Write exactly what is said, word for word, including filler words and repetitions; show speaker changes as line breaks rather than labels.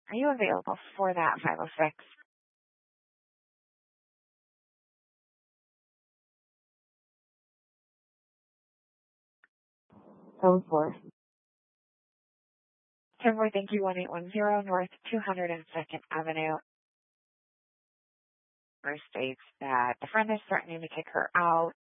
Are you available for that five oh six?
Phone four.
ten four, thank you, one eight one zero North two hundred second Avenue. States that the friend is threatening to kick her out